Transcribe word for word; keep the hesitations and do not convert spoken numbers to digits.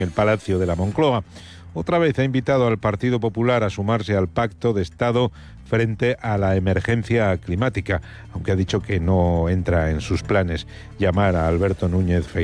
el Palacio de la Moncloa. Otra vez ha invitado al Partido Popular a sumarse al Pacto de Estado frente a la emergencia climática, aunque ha dicho que no entra en sus planes llamar a Alberto Núñez Feijóo